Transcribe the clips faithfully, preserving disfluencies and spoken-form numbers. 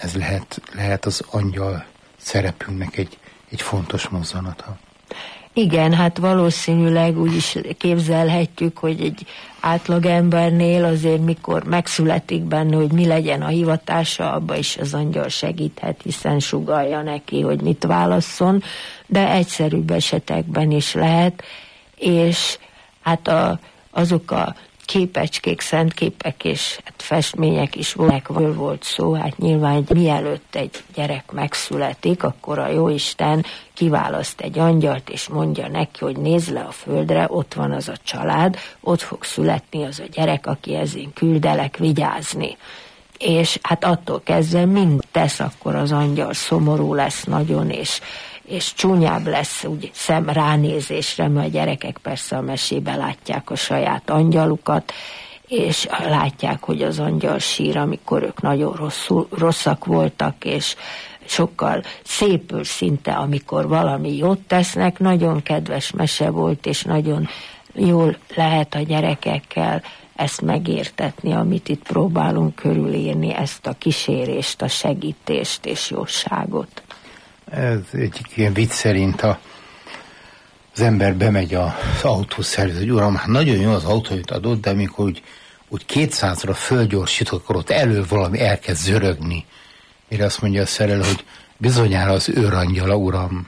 ez lehet, lehet az angyal szerepünknek egy, egy fontos mozzanata. Igen, hát valószínűleg úgy is képzelhetjük, hogy egy átlagembernél azért, mikor megszületik benne, hogy mi legyen a hivatása, abba is az angyal segíthet, hiszen sugallja neki, hogy mit válasszon, de egyszerűbb esetekben is lehet, és hát a, azok a képecskék, szentképek és hát festmények is voltak, volt szó, hát nyilván mielőtt egy gyerek megszületik, akkor a Jóisten kiválaszt egy angyalt, és mondja neki, hogy nézz le a földre, ott van az a család, ott fog születni az a gyerek, akihez én küldelek vigyázni. És hát attól kezdve mind tesz, akkor az angyal szomorú lesz nagyon, és és csúnyább lesz úgy szem ránézésre, mert a gyerekek persze a mesében látják a saját angyalukat, és látják, hogy az angyal sír, amikor ők nagyon rosszul, rosszak voltak, és sokkal szépül szinte, amikor valami jót tesznek. Nagyon kedves mese volt, és nagyon jól lehet a gyerekekkel ezt megértetni, amit itt próbálunk körülírni, ezt a kísérést, a segítést és jóságot. Ez egyik ilyen vicc szerint a, az ember bemegy az autószerviz, hogy uram, hát nagyon jó az autó, amit adott, de amikor úgy, úgy kétszázra fölgyorsítok, akkor ott elő valami elkezd zörögni. Mire azt mondja a szerelő, hogy bizonyára az őrangyala, uram.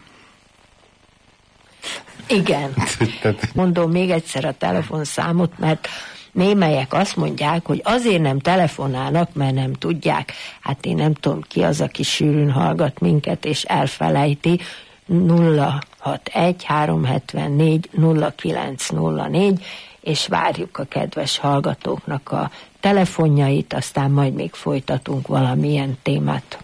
Igen. Mondom még egyszer a telefonszámot, mert némelyek azt mondják, hogy azért nem telefonálnak, mert nem tudják. Hát én nem tudom, ki az, aki sűrűn hallgat minket, és elfelejti. nulla hatvanegy háromszázhetvennégy nulla kilenc nulla négy, és várjuk a kedves hallgatóknak a telefonjait, aztán majd még folytatunk valamilyen témát.